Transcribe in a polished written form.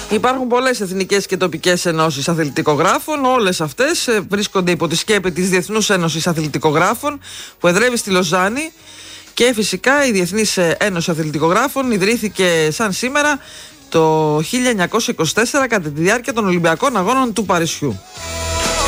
Υπάρχουν πολλές εθνικές και τοπικές ενώσεις αθλητικογράφων. Όλες αυτές βρίσκονται υπό τη σκέπη της Διεθνούς Ένωσης Αθλητικογράφων που εδρεύει στη Λοζάνη. Και φυσικά η Διεθνής Ένωση Αθλητικογράφων ιδρύθηκε σαν σήμερα το 1924 κατά τη διάρκεια των Ολυμπιακών Αγώνων του Παρισιού.